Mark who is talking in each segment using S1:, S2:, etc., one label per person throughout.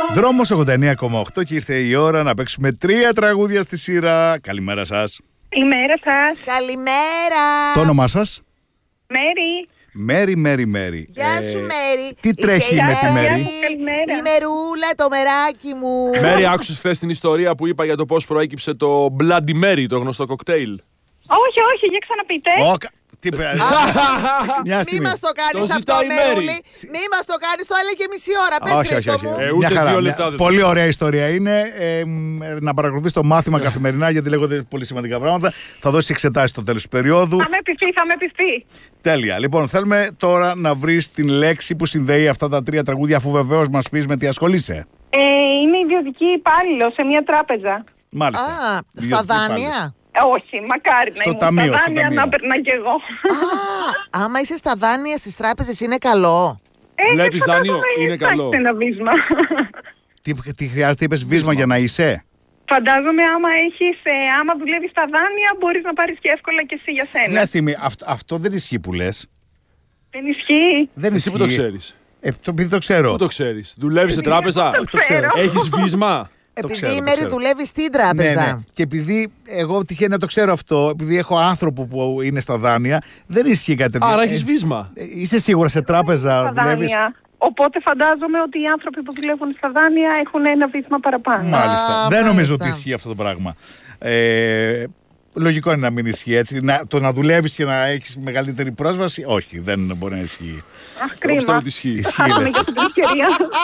S1: Δρόμος 89,8 και ήρθε η ώρα να παίξουμε 3 τραγούδια στη σειρά. Καλημέρα σας.
S2: Καλημέρα σας.
S3: Καλημέρα.
S1: Το όνομά σας?
S2: Μέρη.
S1: Μέρη.
S3: Γεια σου Μέρη.
S1: Τι τρέχει με τη Μέρη?
S2: Καλημέρα.
S3: Η Μερούλα, το μεράκι μου.
S4: Μέρη, άκουσες χθες την ιστορία που είπα για το πώς προέκυψε το Bloody Mary, το γνωστό κοκτέιλ?
S2: Όχι, για ξαναπείτε.
S1: Μια
S3: Μη
S1: στιγμή.
S3: μας το κάνεις
S4: Το
S3: αυτό,
S4: ζητάει η Μέρη.
S3: Μερούλη. Μη μας το κάνεις, το έλεγε μισή ώρα. Πες
S1: Όχι.
S3: Χριστό μου.
S4: Ούτε
S1: Μια χαρά.
S4: 2 λεπτά δεν
S1: Πολύ ωραία ιστορία είναι. Να παρακολουθείς το μάθημα καθημερινά, γιατί λέγονται πολύ σημαντικά πράγματα. Θα δώσεις εξετάσεις στο τέλος του περίοδου.
S2: Θα με πειθεί.
S1: Τέλεια. Λοιπόν, θέλουμε τώρα να βρεις την λέξη που συνδέει αυτά τα 3 τραγούδια, αφού βεβαίως μας πεις με τι ασχολείσαι.
S2: Είμαι ιδιωτική υπάλληλο σε μια τράπεζα.
S1: Μάλιστα.
S3: Α, στα
S1: Ιδιωτική
S3: δάνεια.
S2: Όχι, μακάρι
S1: Στο
S2: να ήμουν
S1: ταμείο,
S2: στα
S1: στο
S2: δάνεια
S1: ταμείο.
S2: να περνά κι εγώ.
S3: Α, άμα είσαι στα δάνεια στις τράπεζες είναι καλό.
S4: Βλέπεις δάνειο, είναι καλό.
S2: Ένα βίσμα.
S1: Τι χρειάζεται, είπες βίσμα για να είσαι?
S2: Φαντάζομαι άμα δουλεύεις στα δάνεια μπορείς να πάρεις και εύκολα και εσύ για
S1: Μια
S2: σένα.
S1: στιγμή, αυτό δεν ισχύει που λες.
S2: Δεν ισχύει.
S1: Δεν
S4: Εσύ που το ξέρεις?
S1: Επειδή το ξέρω.
S4: Πού το ξέρεις? Δουλεύεις σε τράπεζα?
S2: Το ξέρω.
S4: Έχεις βίσμα?
S3: Επειδή
S1: ξέρω,
S3: η
S1: το
S3: Μέρη
S1: ξέρω.
S3: δουλεύει στην
S1: Ναι.
S3: τράπεζα.
S1: Και επειδή εγώ τυχαίνει να το ξέρω αυτό, επειδή έχω άνθρωπο που είναι στα δάνεια, δεν ισχύει κάτι τέτοιο.
S4: Άρα έχεις βίσμα.
S1: Είσαι σίγουρα σε τράπεζα
S2: Στα
S1: δουλεύεις?
S2: δάνεια. Οπότε φαντάζομαι ότι οι άνθρωποι που δουλεύουν στα δάνεια έχουν ένα βίσμα παραπάνω.
S1: Μάλιστα.
S3: Α,
S1: Δεν νομίζω
S3: μάλιστα.
S1: ότι ισχύει αυτό το πράγμα. Λογικό είναι να μην ισχύει έτσι. Το να δουλεύεις και να έχεις μεγαλύτερη πρόσβαση, όχι, δεν μπορεί να ισχύει.
S2: Αχ,
S4: Εγώ πιστεύω
S2: κρίμα.
S4: ότι ισχύει.
S1: Ισχύει,
S2: Χάσαμε
S1: λες.
S2: και αυτή την ευκαιρία.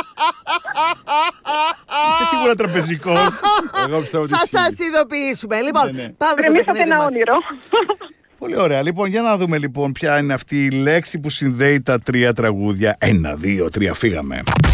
S1: Είστε σίγουρα τραπεζικός.
S4: Εγώ πιστεύω ότι
S3: Θα
S4: ισχύει.
S3: σας ειδοποιήσουμε. Λοιπόν,
S1: Ναι.
S3: πάμε στο
S2: Γκρεμίσατε
S3: παιχνίδι
S2: ένα
S3: μας.
S2: όνειρο.
S1: Πολύ ωραία. Λοιπόν, για να δούμε λοιπόν ποια είναι αυτή η λέξη που συνδέει τα 3 τραγούδια. 1, 2, 3, φύγαμε.